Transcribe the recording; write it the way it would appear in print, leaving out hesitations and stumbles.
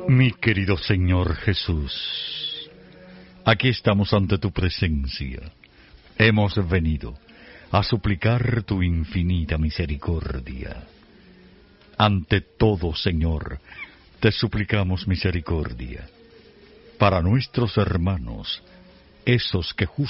Mi querido Señor Jesús, aquí estamos ante tu presencia. Hemos venido a suplicar tu infinita misericordia. Ante todo, Señor, te suplicamos misericordia para nuestros hermanos, esos que